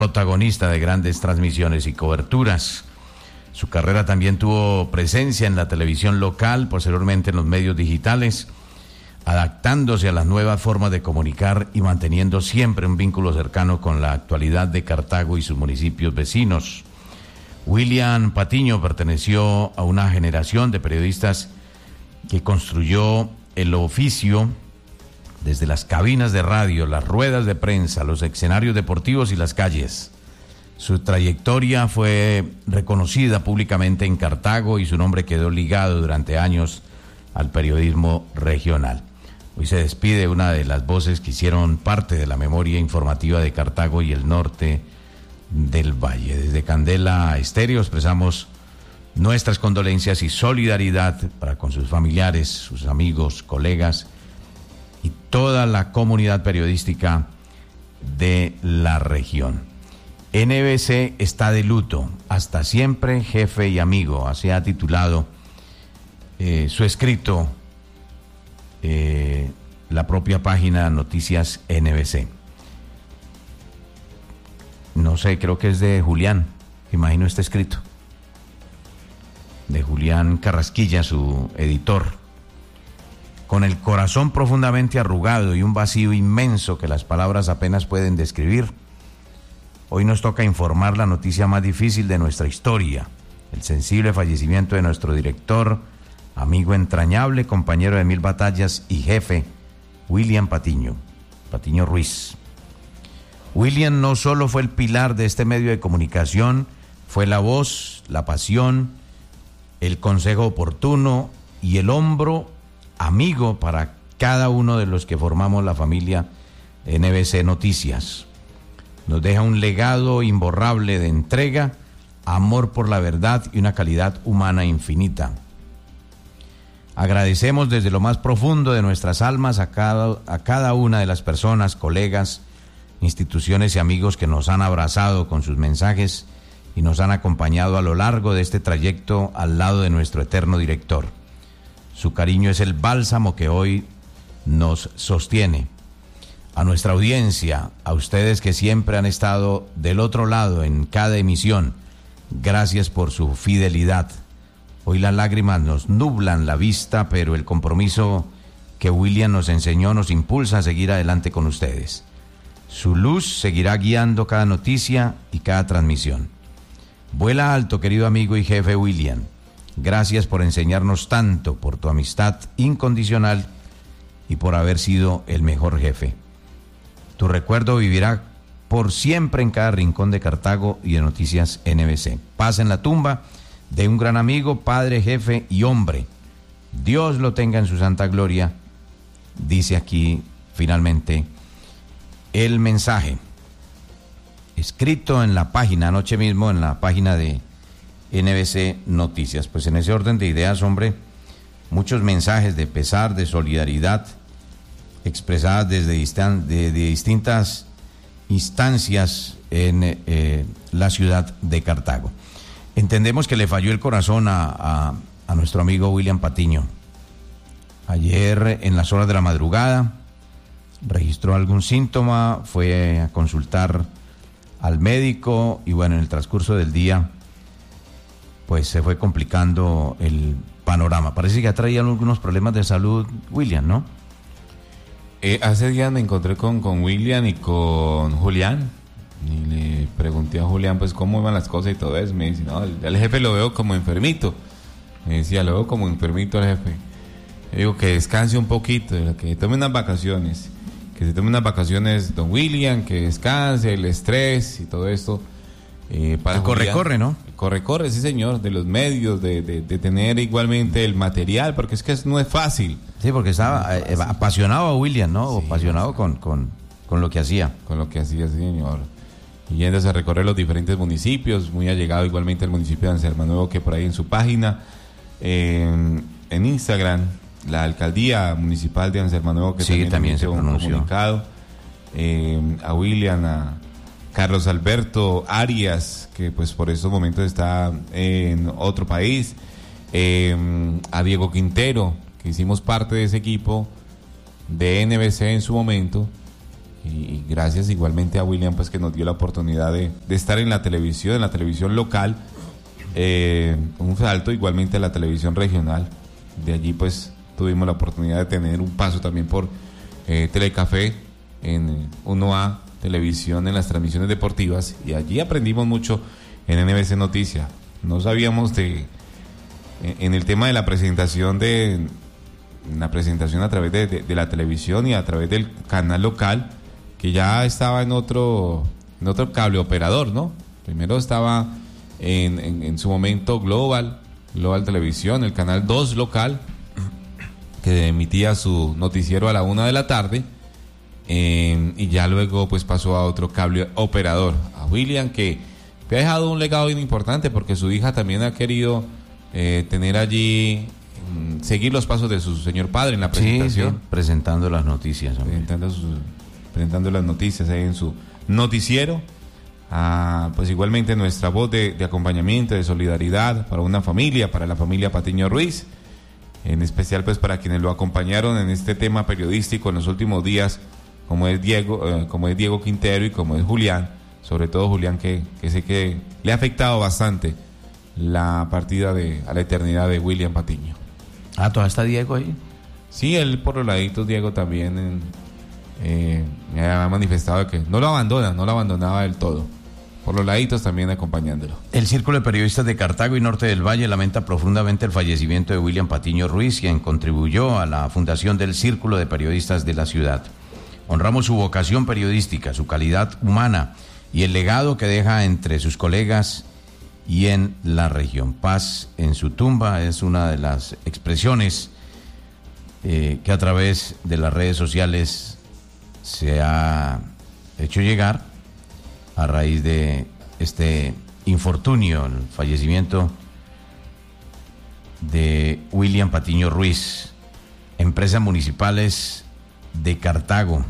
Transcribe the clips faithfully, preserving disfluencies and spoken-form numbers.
protagonista de grandes transmisiones y coberturas. Su carrera también tuvo presencia en la televisión local, posteriormente en los medios digitales, adaptándose a las nuevas formas de comunicar y manteniendo siempre un vínculo cercano con la actualidad de Cartago y sus municipios vecinos. William Patiño perteneció a una generación de periodistas que construyó el oficio desde las cabinas de radio, las ruedas de prensa, los escenarios deportivos y las calles. Su trayectoria fue reconocida públicamente en Cartago y su nombre quedó ligado durante años al periodismo regional. Hoy se despide una de las voces que hicieron parte de la memoria informativa de Cartago y el norte del Valle. Desde Candela Estéreo expresamos nuestras condolencias y solidaridad para con sus familiares, sus amigos, colegas y toda la comunidad periodística de la región. N B C está de luto, hasta siempre jefe y amigo, así ha titulado eh, su escrito eh, la propia página Noticias N B C. No sé, creo que es de Julián, imagino este escrito, de Julián Carrasquilla, su editor. Con el corazón profundamente arrugado y un vacío inmenso que las palabras apenas pueden describir, hoy nos toca informar la noticia más difícil de nuestra historia, el sensible fallecimiento de nuestro director, amigo entrañable, compañero de mil batallas y jefe, William Patiño, Patiño Ruiz. William no solo fue el pilar de este medio de comunicación, fue la voz, la pasión, el consejo oportuno y el hombro amigo para cada uno de los que formamos la familia N B C Noticias. Nos deja un legado imborrable de entrega, amor por la verdad y una calidad humana infinita. Agradecemos desde lo más profundo de nuestras almas a cada, a cada una de las personas, colegas, instituciones y amigos que nos han abrazado con sus mensajes y nos han acompañado a lo largo de este trayecto al lado de nuestro eterno director. Su cariño es el bálsamo que hoy nos sostiene. A nuestra audiencia, a ustedes que siempre han estado del otro lado en cada emisión, gracias por su fidelidad. Hoy las lágrimas nos nublan la vista, pero el compromiso que William nos enseñó nos impulsa a seguir adelante con ustedes. Su luz seguirá guiando cada noticia y cada transmisión. Vuela alto, querido amigo y jefe William. Gracias por enseñarnos tanto, por tu amistad incondicional y por haber sido el mejor jefe. Tu recuerdo vivirá por siempre en cada rincón de Cartago y de Noticias N B C. Paz en la tumba de un gran amigo, padre, jefe y hombre. Dios lo tenga en su santa gloria, dice aquí finalmente el mensaje, escrito en la página, anoche mismo en la página de N B C Noticias. Pues en ese orden de ideas, hombre, muchos mensajes de pesar, de solidaridad, expresadas desde distan- de, de distintas instancias en eh, la ciudad de Cartago. Entendemos que le falló el corazón a, a, a nuestro amigo William Patiño. Ayer, en las horas de la madrugada, registró algún síntoma, fue a consultar al médico y bueno, en el transcurso del día pues se fue complicando el panorama. Parece que ha traído algunos problemas de salud William, ¿no? Eh, hace días me encontré con, con William y con Julián y le pregunté a Julián pues cómo iban las cosas y todo eso. Me dice, no, el, el jefe lo veo como enfermito. Me decía, lo veo como enfermito al jefe. Yo digo que descanse un poquito, que tome unas vacaciones. Que se tome unas vacaciones don William, que descanse, el estrés y todo esto. Eh, para el corre-corre, ¿no? El corre-corre, sí señor, de los medios, de, de, de tener igualmente el material, porque es que no es fácil. Sí, porque estaba eh, apasionado a William, ¿no? Sí, apasionado con, con, con lo que hacía. Con lo que hacía, sí señor. Y yéndose a recorrer los diferentes municipios, muy allegado igualmente al municipio de Anserma-Nuevo, que por ahí en su página, eh, en Instagram, la alcaldía municipal de Anserma-Nuevo, que sí, también, también se un pronunció. Comunicado, eh, a William, a Carlos Alberto Arias, que pues por estos momentos está en otro país, eh, a Diego Quintero, que hicimos parte de ese equipo de N B C en su momento, Y, y gracias igualmente a William, pues que nos dio la oportunidad de, de estar en la televisión, en la televisión local, eh, un salto igualmente a la televisión regional. De allí pues tuvimos la oportunidad de tener un paso también por eh, Telecafé en uno A Televisión, en las transmisiones deportivas, y allí aprendimos mucho en N B C Noticias. No sabíamos de en el tema de la presentación de la presentación a través de, de, de la televisión y a través del canal local, que ya estaba en otro en otro cable operador, ¿no? Primero estaba en, en, en su momento Global, Global Televisión, el canal dos local, que emitía su noticiero a la una de la tarde, eh, y ya luego pues pasó a otro cable operador, a William, que ha dejado un legado bien importante, porque su hija también ha querido eh, tener allí, mm, seguir los pasos de su señor padre en la presentación. Sí, sí, presentando las noticias. Presentando, su, presentando las noticias ahí en su noticiero. Ah, pues igualmente nuestra voz de, de acompañamiento, de solidaridad para una familia, para la familia Patiño Ruiz, en especial pues para quienes lo acompañaron en este tema periodístico en los últimos días, como es Diego, eh, como es Diego Quintero y como es Julián, sobre todo Julián, que, que sé que le ha afectado bastante la partida de a la eternidad de William Patiño. Ah, ¿todavía está Diego ahí? Sí, él por los laditos, Diego también en, eh, me ha manifestado que no lo abandona, no lo abandonaba del todo. Por los laditos también acompañándolo. El Círculo de Periodistas de Cartago y Norte del Valle lamenta profundamente el fallecimiento de William Patiño Ruiz, quien contribuyó a la fundación del Círculo de Periodistas de la ciudad. Honramos su vocación periodística, su calidad humana y el legado que deja entre sus colegas y en la región. Paz en su tumba es una de las expresiones eh, que a través de las redes sociales se ha hecho llegar a raíz de este infortunio, el fallecimiento de William Patiño Ruiz. Empresas municipales de Cartago,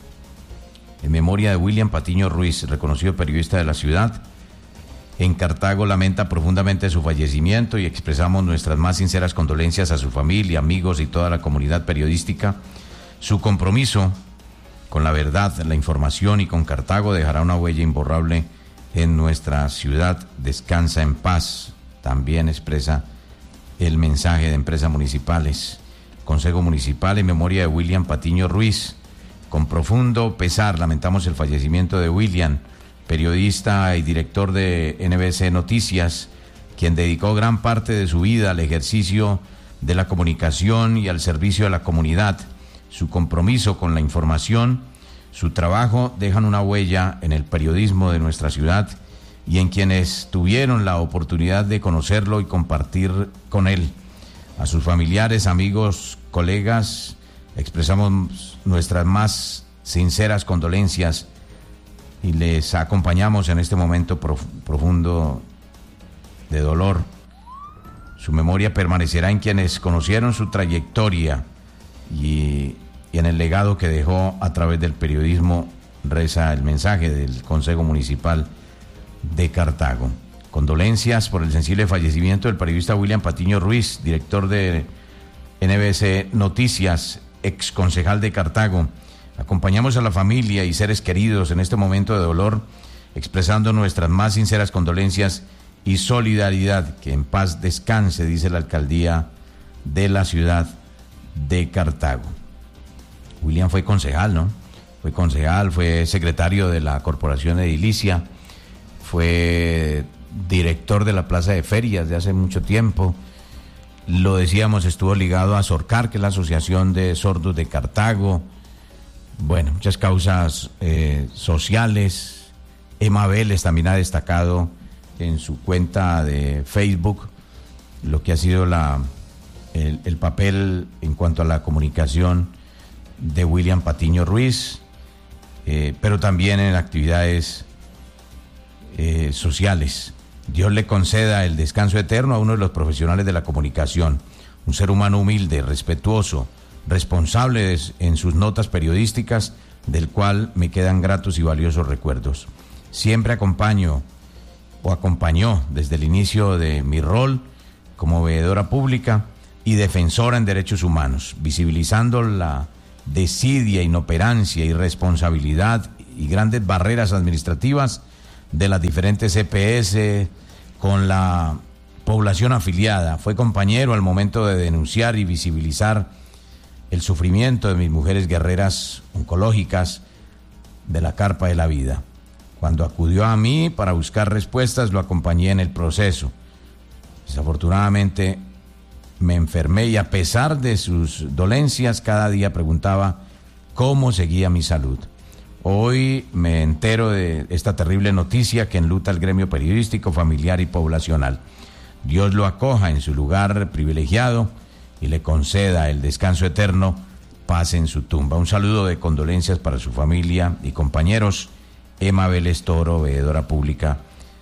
en memoria de William Patiño Ruiz, reconocido periodista de la ciudad, en Cartago lamenta profundamente su fallecimiento y expresamos nuestras más sinceras condolencias a su familia, amigos y toda la comunidad periodística. Su compromiso con la verdad, la información y con Cartago dejará una huella imborrable en nuestra ciudad. Descansa en paz. También expresa el mensaje de empresas municipales. Consejo Municipal en memoria de William Patiño Ruiz. Con profundo pesar lamentamos el fallecimiento de William, periodista y director de N B C Noticias, quien dedicó gran parte de su vida al ejercicio de la comunicación y al servicio de la comunidad. Su compromiso con la información, su trabajo dejan una huella en el periodismo de nuestra ciudad y en quienes tuvieron la oportunidad de conocerlo y compartir con él. A sus familiares, amigos, colegas, expresamos nuestras más sinceras condolencias y les acompañamos en este momento prof- profundo de dolor. Su memoria permanecerá en quienes conocieron su trayectoria y, y en el legado que dejó a través del periodismo, reza el mensaje del Consejo Municipal de Cartago. Condolencias por el sensible fallecimiento del periodista William Patiño Ruiz, director de N B C Noticias, ex concejal de Cartago. Acompañamos a la familia y seres queridos en este momento de dolor, expresando nuestras más sinceras condolencias y solidaridad. Que en paz descanse, dice la alcaldía de la ciudad de Cartago. William fue concejal, ¿no? Fue concejal, fue secretario de la Corporación Edilicia, fue director de la Plaza de Ferias de hace mucho tiempo. Lo decíamos, estuvo ligado a SORCAR, que es la Asociación de Sordos de Cartago. Bueno, muchas causas eh, sociales. Emma Vélez también ha destacado en su cuenta de Facebook lo que ha sido la el, el papel en cuanto a la comunicación de William Patiño Ruiz, eh, pero también en actividades eh, sociales. Dios le conceda el descanso eterno a uno de los profesionales de la comunicación, un ser humano humilde, respetuoso, responsable en sus notas periodísticas, del cual me quedan gratos y valiosos recuerdos. Siempre acompaño o acompañó desde el inicio de mi rol como veedora pública y defensora en derechos humanos, visibilizando la desidia, inoperancia, irresponsabilidad y grandes barreras administrativas de las diferentes E P S con la población afiliada. Fue compañero al momento de denunciar y visibilizar el sufrimiento de mis mujeres guerreras oncológicas de la Carpa de la Vida. Cuando acudió a mí para buscar respuestas, lo acompañé en el proceso. Desafortunadamente me enfermé y a pesar de sus dolencias, cada día preguntaba cómo seguía mi salud. Hoy me entero de esta terrible noticia que enluta el gremio periodístico, familiar y poblacional. Dios lo acoja en su lugar privilegiado y le conceda el descanso eterno, paz en su tumba. Un saludo de condolencias para su familia y compañeros. Emma Vélez Toro, veedora pública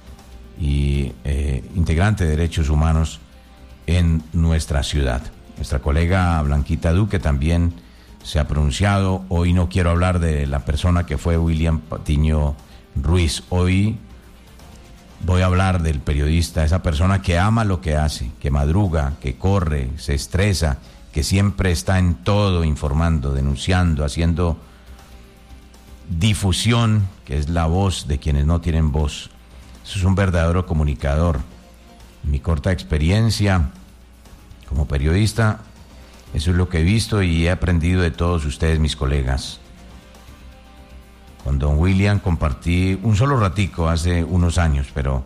y eh, integrante de Derechos Humanos en nuestra ciudad. Nuestra colega Blanquita Duque también se ha pronunciado. Hoy no quiero hablar de la persona que fue William Patiño Ruiz. Hoy voy a hablar del periodista, esa persona que ama lo que hace, que madruga, que corre, se estresa, que siempre está en todo informando, denunciando, haciendo difusión, que es la voz de quienes no tienen voz. Eso es un verdadero comunicador. En mi corta experiencia como periodista, eso es lo que he visto y he aprendido de todos ustedes, mis colegas. Con don William compartí un solo ratico hace unos años, pero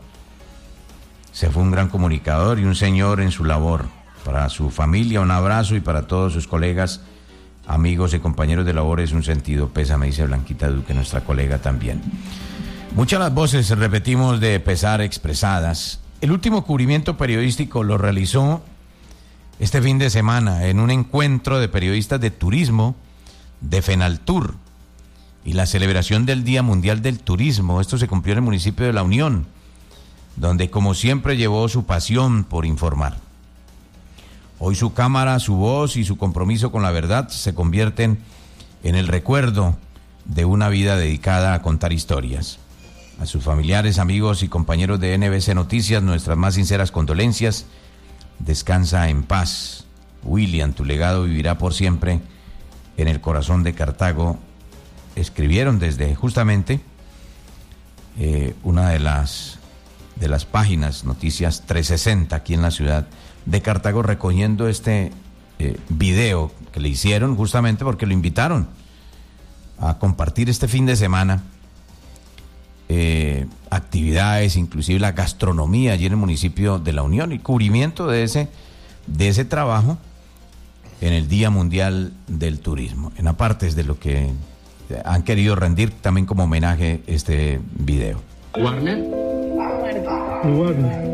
se fue un gran comunicador y un señor en su labor. Para su familia, un abrazo, y para todos sus colegas, amigos y compañeros de labor, es un sentido pésame, dice Blanquita Duque, nuestra colega también. Muchas las voces, repetimos, de pesar expresadas. El último cubrimiento periodístico lo realizó este fin de semana en un encuentro de periodistas de turismo de FENALTUR y la celebración del Día Mundial del Turismo. Esto se cumplió en el municipio de La Unión, donde como siempre llevó su pasión por informar. Hoy su cámara, su voz y su compromiso con la verdad se convierten en el recuerdo de una vida dedicada a contar historias. A sus familiares, amigos y compañeros de N B C Noticias, nuestras más sinceras condolencias. Descansa en paz. William, tu legado vivirá por siempre en el corazón de Cartago. Escribieron desde justamente eh, una de las, de las páginas, Noticias trescientos sesenta, aquí en la ciudad de Cartago, recogiendo este eh, video que le hicieron justamente porque lo invitaron a compartir este fin de semana eh, actividades, inclusive la gastronomía allí en el municipio de La Unión y cubrimiento de ese, de ese trabajo en el Día Mundial del Turismo. En apartes de lo que han querido rendir también como homenaje este video. Warner. Warner.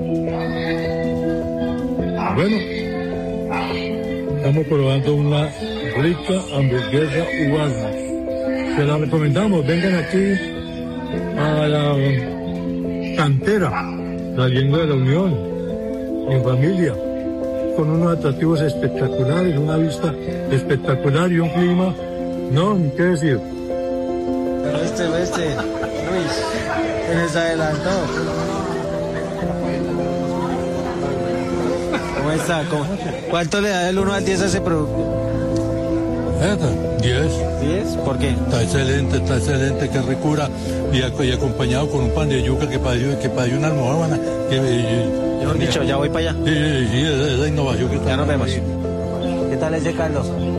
Bueno, estamos probando una rica hamburguesa Warner. Se la recomendamos, vengan aquí a la cantera, saliendo de La Unión, en familia, con unos atractivos espectaculares, una vista espectacular y un clima, no, ¿qué decir? Pero este, este, Luis, eres adelantado. ¿Cómo está? ¿Cómo? ¿Cuánto le da del uno al diez a ese producto? diez. ¿diez? ¿Por qué? Está excelente, está excelente, qué ricura. Y, y acompañado con un pan de yuca que para que para una almohábana. Que, Mejor dicho, ya voy para allá. Sí, sí, sí, esa innovación que está. Ya nos vemos. ¿Qué tal ese caldo?